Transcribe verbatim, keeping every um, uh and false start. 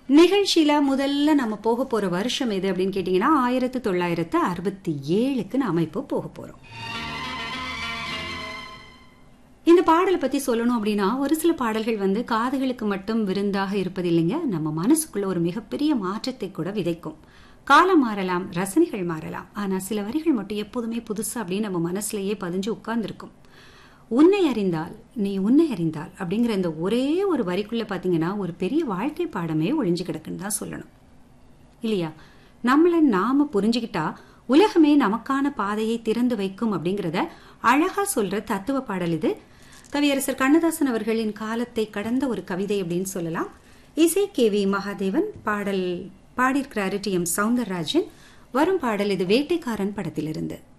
நிகழ்ச்சியில முதல்ல நம்ம போக போற வருஷம் எது அப்படின்னு கேட்டீங்கன்னா ஆயிரத்தி தொள்ளாயிரத்து அறுபத்தி ஏழுக்கு நாம இப்போ போக போறோம். இந்த பாடலை பத்தி சொல்லணும் அப்படின்னா ஒரு சில பாடல்கள் வந்து காதுகளுக்கு மட்டும் விருந்தாக இருப்பதில்லைங்க, நம்ம மனசுக்குள்ள ஒரு மிகப்பெரிய மாற்றத்தை கூட விதைக்கும். காலம் மாறலாம், ரசனைகள் மாறலாம், ஆனா சில வரிகள் மட்டும் எப்போதுமே புதுசா அப்படின்னு நம்ம மனசுலயே பதிஞ்சு உட்கார்ந்துருக்கும். உன்னை அறிந்தால் நீ உன்னை அறிந்தால் அப்படிங்கிற இந்த ஒரே ஒரு வரிக்குள்ள பாத்தீங்கன்னா ஒரு பெரிய வாழ்க்கை பாடமே ஒழிஞ்சு கிடக்குன்னு தான் சொல்லணும் இல்லையா? நம்மள நாம புரிஞ்சுக்கிட்டா உலகமே நமக்கான பாதையை திறந்து வைக்கும் அப்படிங்கிறத அழகா சொல்ற தத்துவ பாடல் இது. கவியரசர் கண்ணதாசன் அவர்களின் காலத்தை கடந்த ஒரு கவிதை அப்படின்னு சொல்லலாம். இசை கே வி மகாதேவன், பாடல் பாடியிருக்கிறாரு டி எம் சவுந்தரராஜன். வரும் பாடல் இது வேட்டைக்காரன் படத்திலிருந்து.